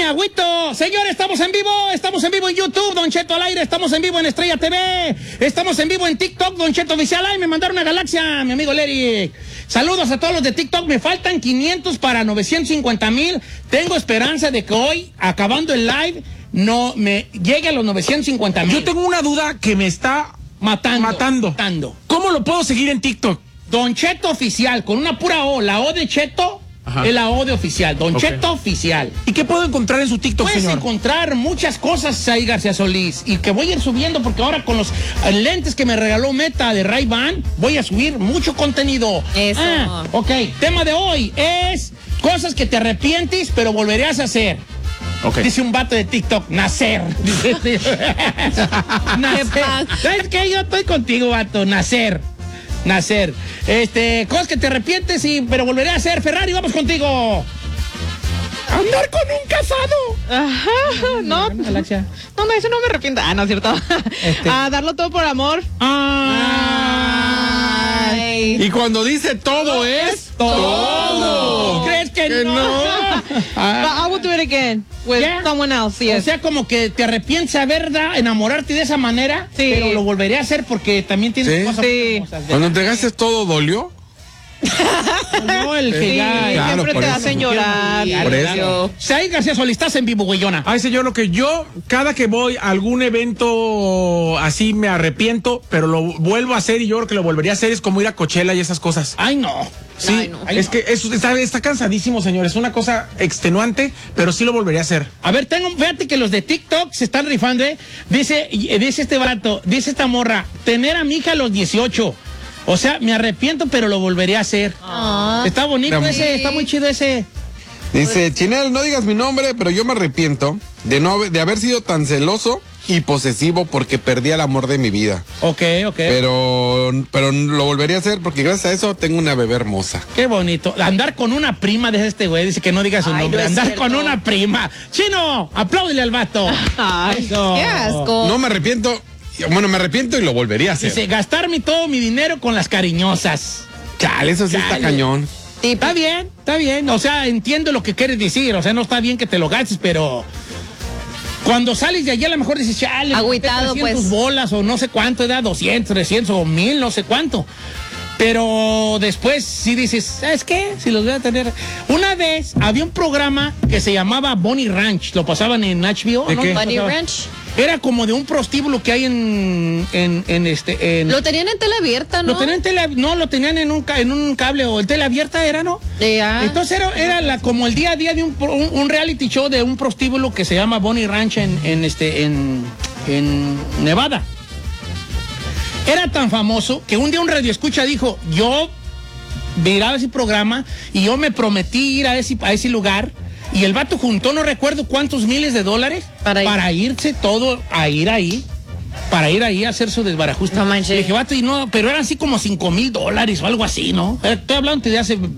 agüito. Señores, estamos en vivo en YouTube, Don Cheto al aire, estamos en vivo en Estrella TV, estamos en vivo en TikTok, Don Cheto Oficial. Ay, me mandaron una galaxia, mi amigo Larry. Saludos a todos los de TikTok, me faltan 500 para 950,000. Tengo esperanza de que hoy, acabando el live, no me llegue a los 950,000. Yo tengo una duda que me está matando. ¿Cómo lo puedo seguir en TikTok? Don Cheto Oficial, con una pura O, la O de Cheto. Ajá. Es la O de Oficial, Don Cheto Oficial. ¿Y qué puedo encontrar en su TikTok, señor? Puedes encontrar muchas cosas ahí, García Solís, y que voy a ir subiendo porque ahora con los lentes que me regaló Meta de Ray-Ban, voy a subir mucho contenido. Eso. Ok, tema de hoy es cosas que te arrepientes, pero volverías a hacer. Okay. Dice un vato de TikTok, nacer. Nacer. ¿Sabes qué? Yo estoy contigo, vato, nacer. Cosas que te arrepientes, pero volveré a hacer. Ferrari, vamos contigo. Andar con un casado. Ajá, no, eso no me arrepiento. No es cierto. Darlo todo por amor. Ay. Y cuando dice todo es todo. ¿Crees que no? I would do it again with someone else. Yes. O sea, como que te arrepientes a enamorarte de esa manera, pero lo volveré a hacer porque también tienes cosas hermosas. Cuando entregaste todo, ¿dolió? No, el que siempre te hacen llorar. Por eso. Sí, García Solís, estás en vivo, güeyona. Ay, señor, lo que yo, cada que voy a algún evento así me arrepiento, pero lo vuelvo a hacer y yo creo que lo volvería a hacer, es como ir a Coachella y esas cosas. Ay, no. Sí, ay, no. Es que eso está cansadísimo, señor. Es una cosa extenuante, pero sí lo volvería a hacer. A ver, fíjate que los de TikTok se están rifando, Dice este vato, dice esta morra, tener a mi hija a los 18. O sea, me arrepiento, pero lo volveré a hacer. Está bonito ese, está muy chido ese. Dice, Chinel, no digas mi nombre, pero yo me arrepiento de haber sido tan celoso y posesivo porque perdí el amor de mi vida. Ok. Pero lo volvería a hacer porque gracias a eso tengo una bebé hermosa. Qué bonito. Andar con una prima de este güey, dice que no diga su nombre. No andar con una prima. Chino, apláudele al vato. Ay, qué asco. No me arrepiento. Bueno, me arrepiento y lo volvería a hacer. Dice, gastarme todo mi dinero con las cariñosas. Chale, eso sí está cañón. Sí, está bien. O sea, entiendo lo que quieres decir. O sea, no está bien que te lo gastes, pero cuando sales de allí a lo mejor dices, chale, agüitado, 300 pues. bolas o no sé cuánto, 200, 300 o 1000, no sé cuánto. Pero después sí dices, ¿sabes qué? Si los voy a tener. Una vez había un programa que se llamaba Bonnie Ranch. Lo pasaban en HBO. ¿De qué? Bonnie Ranch. Era como de un prostíbulo que hay en Lo tenían en tele abierta, ¿no? Lo tenían en un cable o en tele abierta era, ¿no? Entonces era como el día a día de un reality show de un prostíbulo que se llama Bonnie Ranch en Nevada. Era tan famoso que un día un radioescucha dijo, yo miraba ese programa y yo me prometí ir a ese lugar. Y el vato juntó, no recuerdo cuántos miles de dólares para irse todo a ir ahí. Para ir ahí a hacer su desbarajuste. No manches. Y dije, vato, pero eran así como $5,000 o algo así, ¿no? Estoy hablando de hace